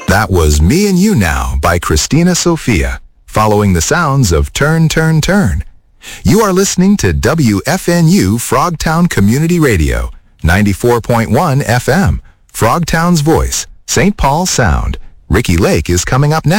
That was Me and You Now by Christina Sophia, following the sounds of Turn, Turn, Turn. You are listening to WFNU Frogtown Community Radio, 94.1 FM, Frogtown's voice, St. Paul Sound. Ricky Lake is coming up next.